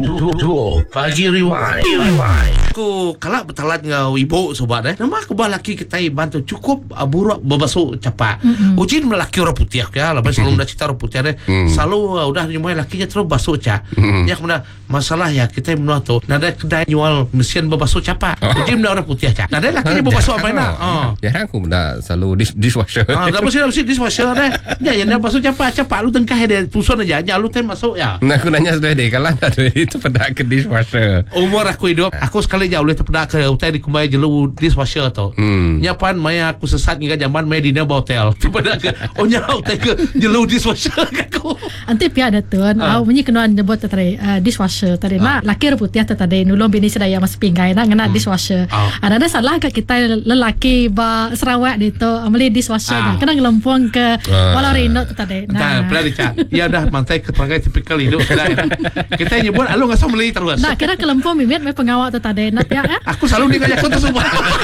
Pagi Rewind. Aku kalak bertalat dengan ibu sobat nama aku laki kita bantu cukup buruk berbasuh capak. Ujin lelaki orang putih ya, lepas selalu dah cerita orang putih selalu udah nyumai lakinya terus basuh cak. Ya kemudian masalah ya kita menua tu nada kedai jual mesin berbasuh capak. Ujin orang putih cak. Nada lakinya berbasuh apa nak? Ya aku dah selalu dishwasher. Dah mesti dishwasher Ya yang basuh capak lu tengkah dia tusun aja lu tem masuk ya. Nah aku nanya sudah deh kalau ada itu pada ke dishwasher. Umur aku hidup aku sekali jauh boleh terpedak ke hotel di kumai jelu dishwasher tu. Nyapan maya aku sesat hingga zaman maya di Neba hotel. Terpedak ke nya hotel ke jelu dishwasher aku. Anti pihak ada tuan. Aku punya kenuan nyebut tadi dishwasher tadi mak laki putih tadi nulung bini sedaya mas pinggai nak ngena dishwasher. Ada salah ke kita lelaki ba Sarawak itu ameli dishwasher kena ngelempung ke walau rino tadi. Nah, pernah dicak. Ya dah mantai keterangan tipikal hidup kita nyebut alu ngasah meli terus. Nah, kira kelempung mimit me pengawak tu tadi nak ya. Aku selalu dikajak tu semua.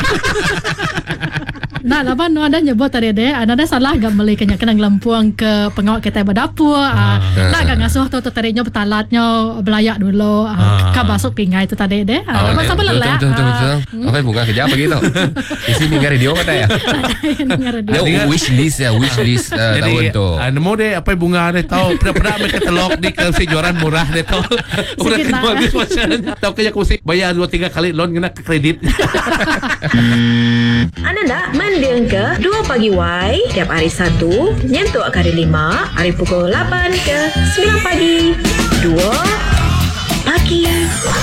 Nah, laban ada nyebut tadi deh, ada salah gak meli kena ngelempung ke pengawak kita berdapur. Nak gak ngasuh tu tadinya betalatnya belayak dulu. Ka masuk pingai tu tadi deh. Masa belak. Betul. Apa bunga kerja apa gitu? Di sini dengar radio kata ya. Ada wish list tahun tu. Nemu deh apa bunga deh tahu pernah mereka telok di si juaran murah deh tahu. Udah kedua dishwasher. Tahu kayak aku sih bayar 2-3 kali loan kena ke kredit. Anda nak mendengar ke 2 Pagi Y tiap hari Sabtu nyentuh hari 5 hari pukul 8 ke 9 pagi 2 Pagi